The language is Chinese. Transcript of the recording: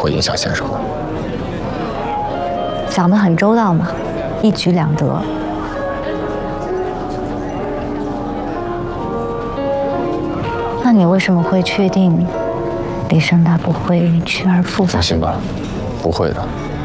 会影响先生的。 想得很周到嘛，一举两得。那你为什么会确定李胜他不会去而复返？ 放心吧，不会的。